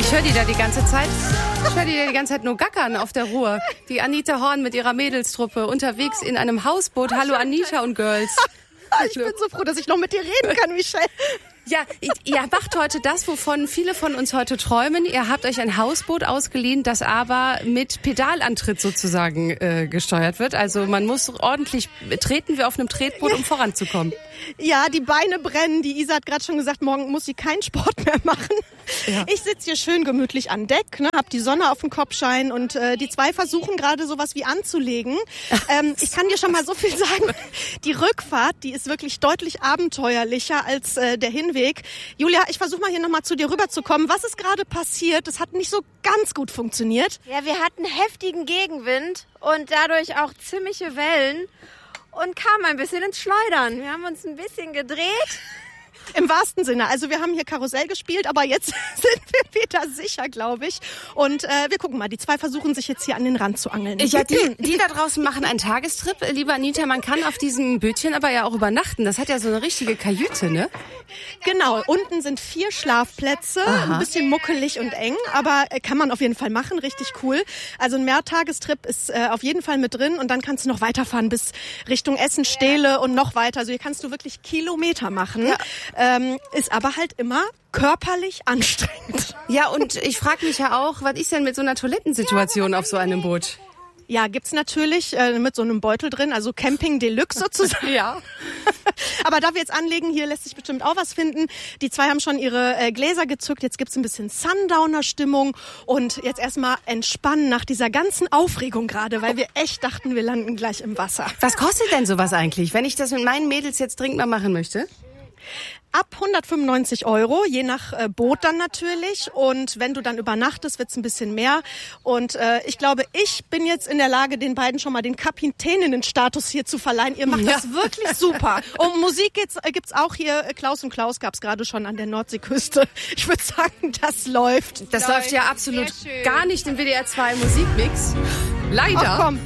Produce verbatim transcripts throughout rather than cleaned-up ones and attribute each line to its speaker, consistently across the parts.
Speaker 1: Ich höre die da die ganze Zeit. Ich höre die da die ganze Zeit nur gackern auf der Ruhr. Die Anita Horn mit ihrer Mädelstruppe unterwegs in einem Hausboot. Hallo Anita und Girls.
Speaker 2: Ich bin so froh, dass ich noch mit dir reden kann, Michelle.
Speaker 1: Ja, ihr macht heute das, wovon viele von uns heute träumen. Ihr habt euch ein Hausboot ausgeliehen, das aber mit Pedalantritt sozusagen äh, gesteuert wird. Also man muss ordentlich treten wie auf einem Tretboot, um voranzukommen.
Speaker 2: Ja, die Beine brennen. Die Isa hat gerade schon gesagt, morgen muss sie keinen Sport mehr machen. Ja. Ich sitze hier schön gemütlich an Deck, ne, hab die Sonne auf dem Kopf scheinen und äh, die zwei versuchen gerade sowas wie anzulegen. Ähm, ich kann dir schon mal so viel sagen. Die Rückfahrt, die ist wirklich deutlich abenteuerlicher als äh, der Hinweg. Julia, ich versuche mal hier nochmal zu dir rüberzukommen. Was ist gerade passiert? Das hat nicht so ganz gut funktioniert.
Speaker 3: Ja, wir hatten heftigen Gegenwind und dadurch auch ziemliche Wellen und kamen ein bisschen ins Schleudern. Wir haben uns ein bisschen gedreht.
Speaker 2: Im wahrsten Sinne. Also wir haben hier Karussell gespielt, aber jetzt sind wir wieder sicher, glaube ich. Und äh, wir gucken mal, die zwei versuchen sich jetzt hier an den Rand zu angeln.
Speaker 1: Ja, die, die da draußen machen einen Tagestrip. Liebe Anita, man kann auf diesem Bötchen aber ja auch übernachten. Das hat ja so eine richtige Kajüte, ne?
Speaker 2: Genau, unten sind vier Schlafplätze, Aha. ein bisschen muckelig und eng, aber äh, kann man auf jeden Fall machen, richtig cool. Also ein Mehrtagestrip ist äh, auf jeden Fall mit drin und dann kannst du noch weiterfahren bis Richtung Essen, Stehle und noch weiter. Also hier kannst du wirklich Kilometer machen. Ja. Ähm, ist aber halt immer körperlich anstrengend.
Speaker 1: Ja, und ich frage mich ja auch, was ist denn mit so einer Toilettensituation auf so einem Boot?
Speaker 2: Ja, gibt's natürlich äh, mit so einem Beutel drin, also Camping Deluxe sozusagen.
Speaker 1: Ja.
Speaker 2: Aber da wir jetzt anlegen, hier lässt sich bestimmt auch was finden. Die zwei haben schon ihre äh, Gläser gezückt. Jetzt gibt's ein bisschen Sundowner-Stimmung und jetzt erstmal entspannen nach dieser ganzen Aufregung gerade, weil wir echt dachten, wir landen gleich im Wasser.
Speaker 1: Was kostet denn sowas eigentlich, wenn ich das mit meinen Mädels jetzt dringend mal machen möchte?
Speaker 2: Ab hundertfünfundneunzig Euro, je nach äh, Boot dann natürlich. Und wenn du dann übernachtest, wird's ein bisschen mehr. Und äh, ich glaube, ich bin jetzt in der Lage, den beiden schon mal den Kapitäninnenstatus hier zu verleihen. Ihr macht ja. das wirklich super. Und Musik gibt's, äh, gibt's auch hier. Klaus und Klaus gab's gerade schon an der Nordseeküste. Ich würde sagen, das läuft.
Speaker 1: Das läuft, läuft ja absolut gar nicht im W D R zwei Musikmix. Leider.
Speaker 2: Ach, komm.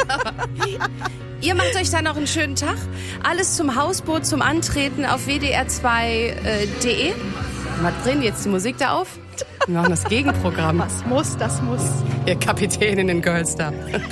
Speaker 1: Ihr macht euch dann noch einen schönen Tag. Alles zum Hausboot, zum Antreten auf w d r zwei punkt d e. Was drehen jetzt die Musik da auf? Wir machen das Gegenprogramm.
Speaker 2: Was muss, das muss.
Speaker 1: Ihr Kapitäninnen Girls da.